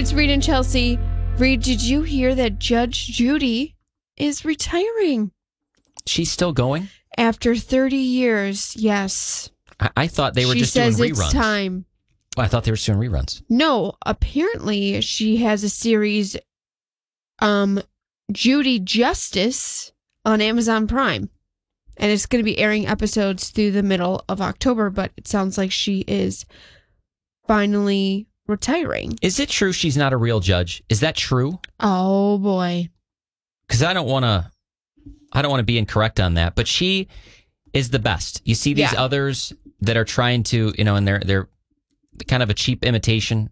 it's Reed and Chelsea. Reed, did you hear that Judge Judy is retiring? She's still going? After 30 years, yes. I thought they were just doing reruns. She says it's time. Well, I thought they were just doing reruns. No, apparently she has a series, Judy Justice, on Amazon Prime. And it's going to be airing episodes through the middle of October, but it sounds like she is finally retiring. Is it true she's not a real judge? Is that true? Oh, boy. Because I don't want to be incorrect on that, but she is the best. You see these others that are trying to, and they're kind of a cheap imitation